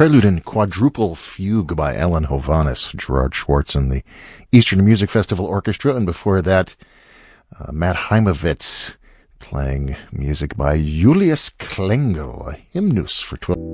Prelude and Quadruple Fugue by Alan Hovhaness, Gerard Schwartz and the Eastern Music Festival Orchestra. And before that, Matt Heimovitz playing music by Julius Klengel, a hymnus for 12.